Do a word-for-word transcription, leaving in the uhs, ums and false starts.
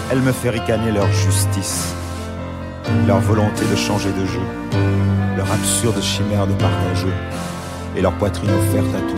Elle me fait ricaner leur justice, leur volonté de changer de jeu, leur absurde chimère de partageux, et leur poitrine offerte à tous